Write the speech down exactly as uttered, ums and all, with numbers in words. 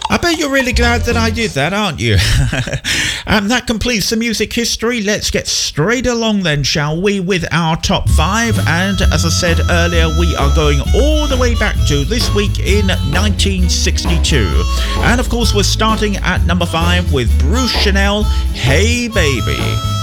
I bet you're really glad that I did that, aren't you? um, that completes the music history. Let's get straight along then, shall we, with our top five. And as I said earlier, we are going all the way back to this week in nineteen sixty-two. And of course, we're starting at number five with Bruce Chanel, Hey Baby.